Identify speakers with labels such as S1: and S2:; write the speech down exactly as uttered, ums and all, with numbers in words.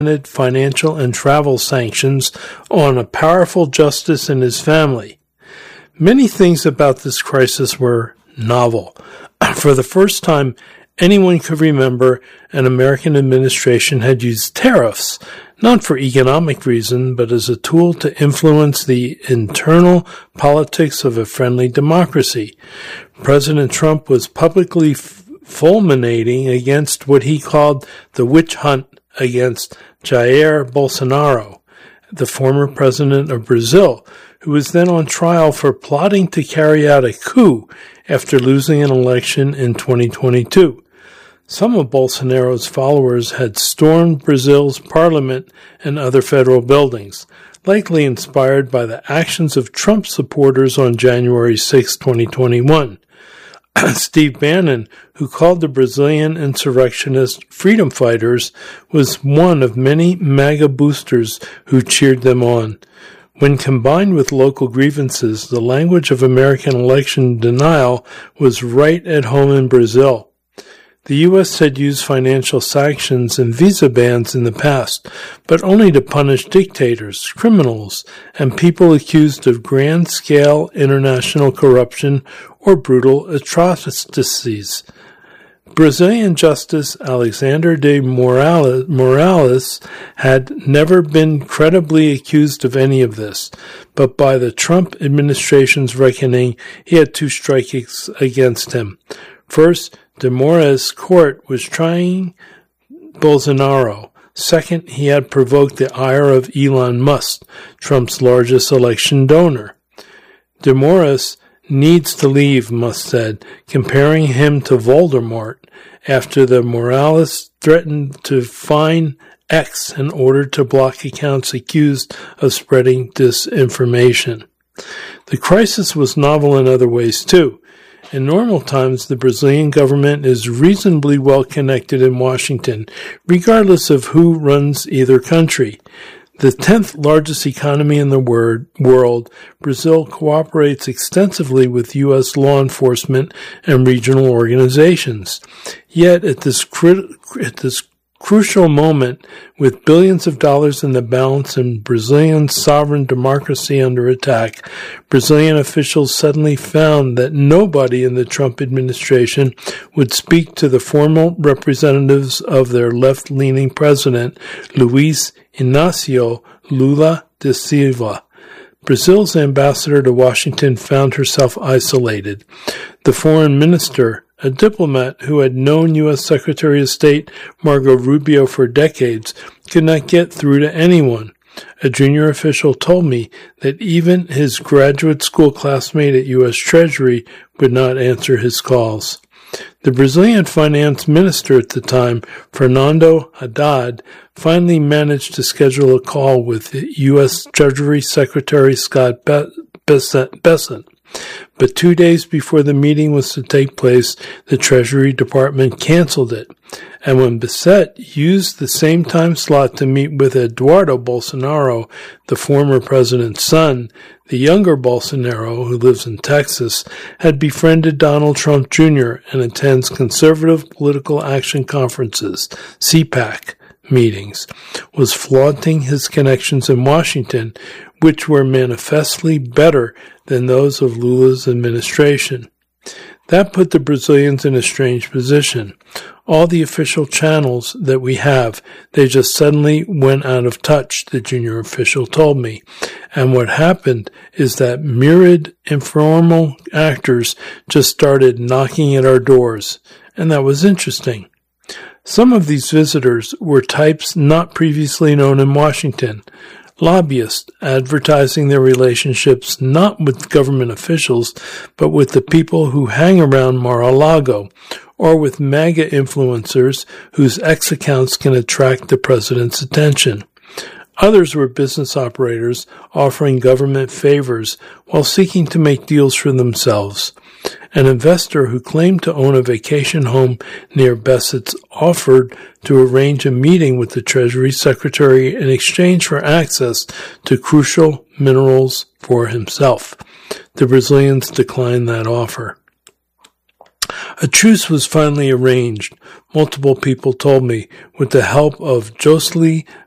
S1: financial and travel sanctions on a powerful justice and his family. Many things about this crisis were novel. For the first time, anyone could remember an American administration had used tariffs, not for economic reason, but as a tool to influence the internal politics of a friendly democracy. President Trump was publicly f- fulminating against what he called the witch hunt against Jair Bolsonaro, the former president of Brazil, who was then on trial for plotting to carry out a coup after losing an election in twenty twenty-two. Some of Bolsonaro's followers had stormed Brazil's parliament and other federal buildings, likely inspired by the actions of Trump supporters on January sixth, twenty twenty-one. Steve Bannon, who called the Brazilian insurrectionists freedom fighters, was one of many MAGA boosters who cheered them on. When combined with local grievances, the language of American election denial was right at home in Brazil. The U S had used financial sanctions and visa bans in the past, but only to punish dictators, criminals, and people accused of grand-scale international corruption or brutal atrocities. Brazilian Justice Alexandre de Morales, Morales had never been credibly accused of any of this, but by the Trump administration's reckoning, he had two strikes against him. First, de Moraes' court was trying Bolsonaro. Second, he had provoked the ire of Elon Musk, Trump's largest election donor. De Moraes needs to leave, Musk said, comparing him to Voldemort after the Morales threatened to fine X in order to block accounts accused of spreading disinformation. The crisis was novel in other ways, too. In normal times, the Brazilian government is reasonably well connected in Washington, regardless of who runs either country. The tenth largest economy in the world, Brazil cooperates extensively with U S law enforcement and regional organizations. Yet, at this, crit- at this crucial moment, with billions of dollars in the balance and Brazilian sovereign democracy under attack, Brazilian officials suddenly found that nobody in the Trump administration would speak to the formal representatives of their left-leaning president, Luiz Inácio Lula da Silva. Brazil's ambassador to Washington found herself isolated. The foreign minister, a diplomat who had known U S Secretary of State Marco Rubio for decades, could not get through to anyone. A junior official told me that even his graduate school classmate at U S Treasury would not answer his calls. The Brazilian finance minister at the time, Fernando Haddad, finally managed to schedule a call with U S Treasury Secretary Scott Bessent. But two days before the meeting was to take place, the Treasury Department canceled it. And when Bessent used the same time slot to meet with Eduardo Bolsonaro, the former president's son, the younger Bolsonaro, who lives in Texas, had befriended Donald Trump Junior and attends Conservative Political Action Conferences, C PAC, meetings, was flaunting his connections in Washington, which were manifestly better than those of Lula's administration. That put the Brazilians in a strange position. All the official channels that we have, they just suddenly went out of touch, the junior official told me. And what happened is that myriad informal actors just started knocking at our doors. And that was interesting. Some of these visitors were types not previously known in Washington. Lobbyists advertising their relationships not with government officials, but with the people who hang around Mar-a-Lago, or with MAGA influencers whose X accounts can attract the president's attention. Others were business operators offering government favors while seeking to make deals for themselves. An investor who claimed to own a vacation home near Bessent's offered to arrange a meeting with the Treasury Secretary in exchange for access to crucial minerals for himself. The Brazilians declined that offer. A truce was finally arranged, multiple people told me, with the help of Jocelyn